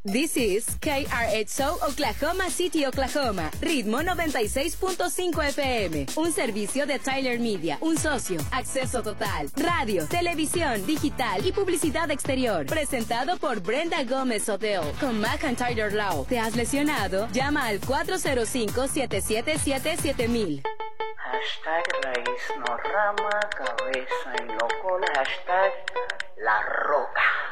This is KRXO Oklahoma City, Oklahoma. Ritmo 96.5 FM. Un servicio de Tyler Media. Un socio. Acceso total. Radio, televisión, digital y publicidad exterior. Presentado por Brenda Gómez Hotel. Con McIntyre Law. ¿Te has lesionado? Llama al 405-777-7000. Hashtag raíz no rama, cabeza y no cola. Hashtag La Roca.